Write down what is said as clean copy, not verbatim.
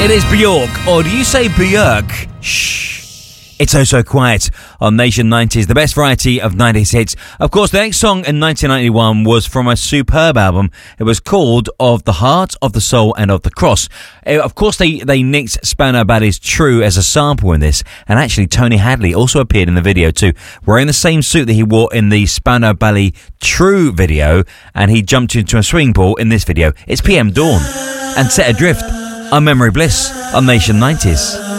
It is Björk, or do you say Björk? Shh. It's Oh So Quiet on Nation 90s, the best variety of 90s hits. Of course, the next song in 1991 was from a superb album. It was called Of the Heart, of the Soul and of the Cross. Of course, they nicked Spandau Ballet's True as a sample in this, and actually Tony Hadley also appeared in the video too, wearing the same suit that he wore in the Spandau Ballet True video, and he jumped into a swimming pool in this video. It's PM Dawn and Set Adrift on Memory Bliss on Nation 90s.